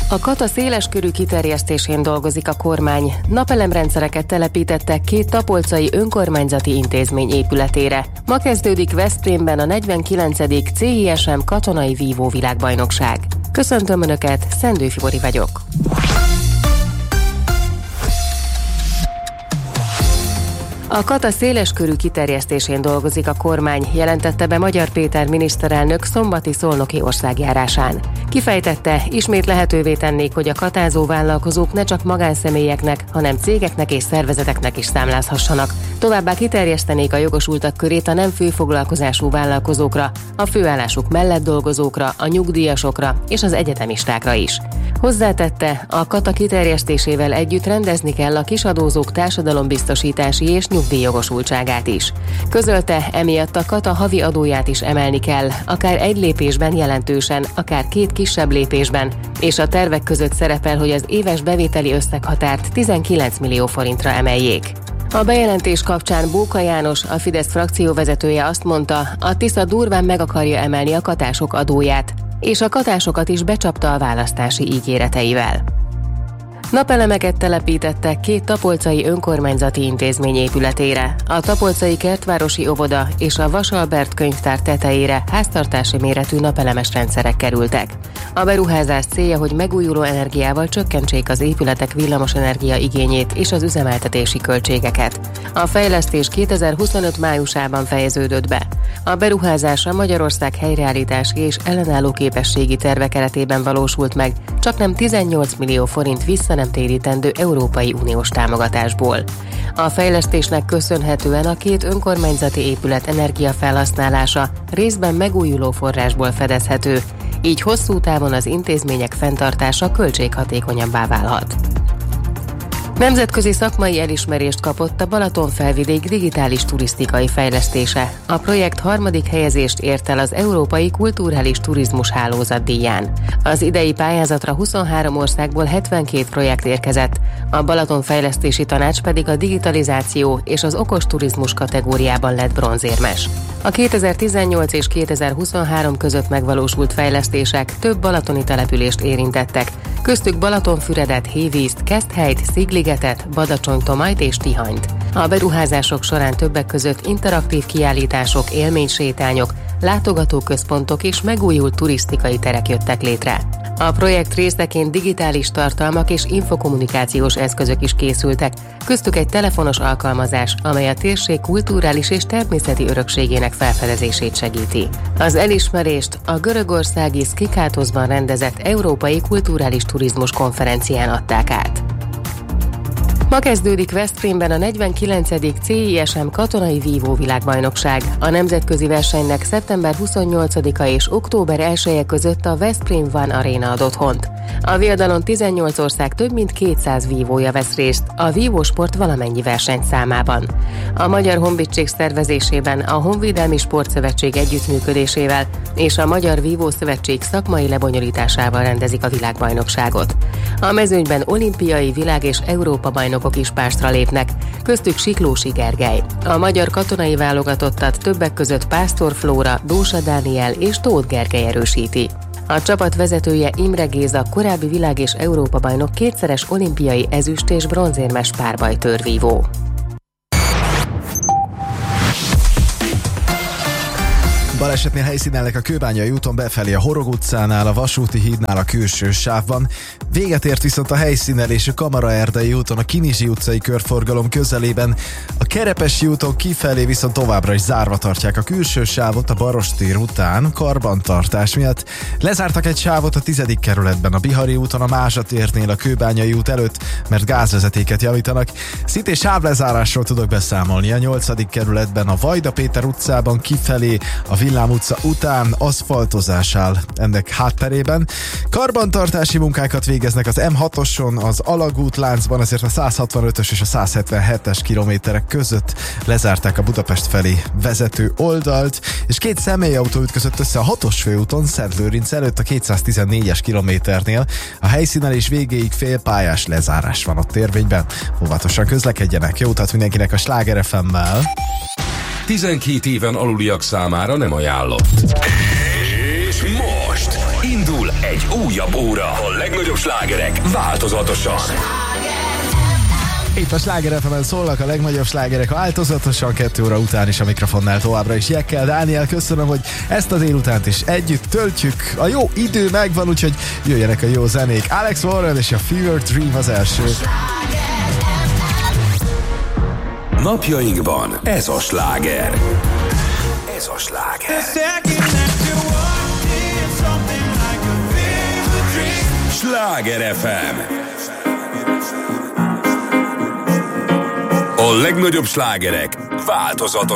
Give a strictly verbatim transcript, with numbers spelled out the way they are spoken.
A Kata széleskörű kiterjesztésén dolgozik a kormány. Napelemrendszereket telepítettek két tapolcai önkormányzati intézmény épületére. Ma kezdődik Veszprémben a negyvenkilencedik cé i es em katonai vívó világbajnokság. Köszöntöm Önöket, Szendő Fibori vagyok. A Kata széleskörű kiterjesztésén dolgozik a kormány, jelentette be Magyar Péter miniszterelnök szombati szolnoki országjárásán. Kifejtette, ismét lehetővé tennék, hogy a katázó vállalkozók ne csak magánszemélyeknek, hanem cégeknek és szervezeteknek is számlázhassanak. Továbbá kiterjesztenék a jogosultak körét a nem főfoglalkozású vállalkozókra, a főállásuk mellett dolgozókra, a nyugdíjasokra és az egyetemistákra is. Hozzátette, a Kata kiterjesztésével együtt rendezni kell a kisadózók társadalombiztosítási és nyugdíjjogosultságát is. Közölte, emiatt a Kata havi adóját is emelni kell, akár egy lépésben jelentősen, akár két kisebb lépésben, és a tervek között szerepel, hogy az éves bevételi összeghatárt tizenkilenc millió forintra emeljék. A bejelentés kapcsán Bóka János, a Fidesz frakcióvezetője azt mondta, a Tisza durván meg akarja emelni a katások adóját, és a katásokat is becsapta a választási ígéreteivel. Napelemeket telepítettek két tapolcai önkormányzati intézmény épületére. A tapolcai kertvárosi óvoda és a Vasalbert könyvtár tetejére háztartási méretű napelemes rendszerek kerültek. A beruházás célja, hogy megújuló energiával csökkentsék az épületek villamosenergia igényét és az üzemeltetési költségeket. A fejlesztés kétezer-huszonöt májusában fejeződött be. A beruházás a Magyarország helyreállítási és ellenálló képességi terve keretében valósult meg, csaknem tizennyolc millió forint vissza nem térítendő Európai Uniós támogatásból. A fejlesztésnek köszönhetően a két önkormányzati épület energiafelhasználása részben megújuló forrásból fedezhető, így hosszú távon az intézmények fenntartása költséghatékonyabbá válhat. Nemzetközi szakmai elismerést kapott a Balatonfelvidék digitális turisztikai fejlesztése. A projekt harmadik helyezést ért el az Európai Kulturális Turizmus Hálózat díján. Az idei pályázatra huszonhárom országból hetvenkét projekt érkezett, a Balaton Fejlesztési Tanács pedig a digitalizáció és az okos turizmus kategóriában lett bronzérmes. A kétezer-tizennyolc és kétezer-huszonhárom között megvalósult fejlesztések több balatoni települést érintettek, köztük Balatonfüredet, Hévízt, Keszthelyt, Szigligetet, Badacsony-Tomayt és Tihanyt. A beruházások során többek között interaktív kiállítások, élménysétányok, látogatóközpontok és megújult turisztikai terek jöttek létre. A projekt részeként digitális tartalmak és infokommunikációs eszközök is készültek, köztük egy telefonos alkalmazás, amely a térség kulturális és természeti örökségének felfedezését segíti. Az elismerést a görögországi Skikátosban rendezett Európai Kulturális Turizmus konferencián adták át. Ma kezdődik Veszprémben a negyvenkilencedik cé i es em katonai vívó világbajnokság. A nemzetközi versenynek szeptember huszonnyolcadika és október elseje között a Veszprém Van Arena ad otthont. A viadalon tizennyolc ország több mint kétszáz vívója vesz részt a vívósport valamennyi versenyszámában. A Magyar Honvédség szervezésében a Honvédelmi Sportszövetség együttműködésével és a Magyar Vívószövetség szakmai lebonyolításával rendezik a világbajnokságot. A mezőnyben olimpiai, világ- és Európa bajnokok is pástra lépnek, köztük Siklósi Gergely. A magyar katonai válogatottat többek között Pásztor Flóra, Dósa Dániel és Tóth Gergely erősíti. A csapat vezetője Imre Géza, korábbi világ- és Európa bajnok, kétszeres olimpiai ezüst- és bronzérmes párbajtőrvívó. Balesetnél helyszínelnek a Kőbányai úton befelé a Horog utcánál, a Vasúti hídnál a külső sávban. Véget ért viszont a helyszínelés a Kamaraerdei úton, a Kinizsi utcai körforgalom közelében. A Kerepesi úton kifelé viszont továbbra is zárva tartják a külső sávot a Barostér után karbantartás miatt. Lezártak egy sávot a tizedik kerületben, a Bihari úton, a Mázsa térnél a Kőbányai út előtt, mert gázvezetéket javítanak. Szintén sávlezárásról tudok beszámolni a nyolcadik kerületben, a Vajda Péter utcában kifelé, a Villám utca után aszfaltozás áll ennek hátterében. Karbantartási munkákat végeznek az em hatoson, az Alagút láncban, ezért a száz hatvanötös és a száz hetvenhetes kilométerek között lezárták a Budapest felé vezető oldalt, és két személyautó ütközött össze a hatos főúton Szentlőrinc előtt a kétszáztizennégyes kilométernél. A helyszínelés végéig félpályás lezárás van ott érvényben. Óvatosan közlekedjenek. Jó utat mindenkinek a Sláger ef emmel. tizenkét éven aluliak számára nem ajánlott. És most indul Egy újabb óra. A legnagyobb slágerek változatosan. Itt a Sláger ef emen szólnak a legnagyobb slágerek változatosan, kettő óra után is a mikrofonnál továbbra is Jekkel. Dániel, köszönöm, hogy ezt a délutánt is együtt töltjük. A jó idő megvan, úgyhogy jöjjenek a jó zenék. Alex Warren és a Fever Dream az első. Napjainkban ez a sláger. Ez a sláger. Sláger ef em. A legnagyobb slágerek változatosan.